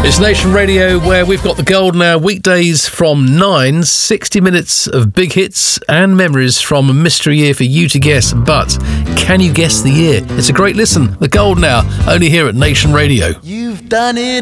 It's Nation Radio, where we've got the golden hour weekdays from 9, 60 minutes of big hits and memories from a mystery year for you to guess. But can you guess the year? It's a great listen. The golden hour, only here at Nation Radio. You've done it.